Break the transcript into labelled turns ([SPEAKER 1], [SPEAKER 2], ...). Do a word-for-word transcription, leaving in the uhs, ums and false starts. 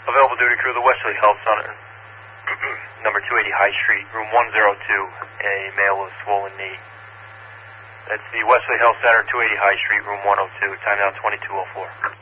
[SPEAKER 1] Available duty crew, the Wesley Health Center, number two eighty High Street, room one oh two, a male with swollen knee. That's the Wesley Health Center, two eighty High Street, room one oh two, time now twenty-two oh four.